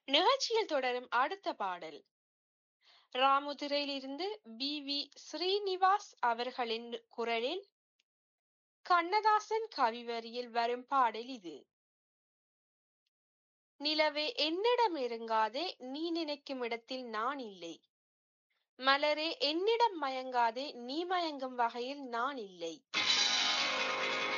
நிகழ்ச்சியில் தொடரும் அடுத்த பாடல் ராமுதுரையிலிருந்து வி ஸ்ரீனிவாஸ் அவர்களின் குரலில் கண்ணதாசன் கவிவரியில் வரும் பாடல் இது. நிலவே என்னிடம் இறங்காதே, நீ நினைக்கும் இடத்தில் நான் இல்லை. மலரே என்னிடம் மயங்காதே, நீ மயங்கும் வகையில் நான் இல்லை.